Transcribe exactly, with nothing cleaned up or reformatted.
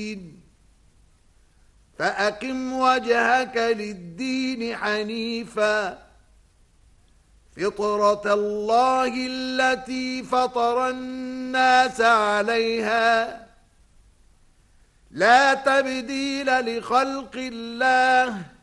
الدين فأقم وجهك للدين حنيفا فطرة الله التي فطر الناس عليها لا تبديل لخلق الله